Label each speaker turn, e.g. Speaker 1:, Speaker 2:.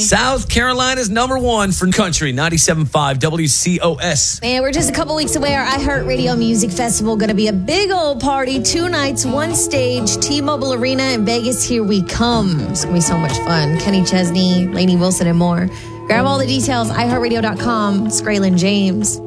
Speaker 1: South Carolina's number one for country, 97.5 WCOS.
Speaker 2: Man, we're just a couple weeks away. Our iHeartRadio Music Festival going to be a big old party. 2 nights, 1 stage, T-Mobile Arena in Vegas. Here we come. It's going to be so much fun. Kenny Chesney, Lainey Wilson, and more. Grab all the details, iHeartRadio.com. Skraylin James.